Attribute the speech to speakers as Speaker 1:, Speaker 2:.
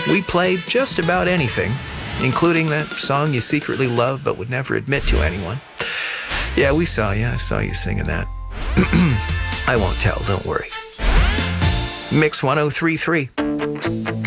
Speaker 1: We play just about anything, including that song you secretly love but would never admit to anyone. Yeah, we saw you. I saw you singing that. I won't tell, don't worry. Mix 1033.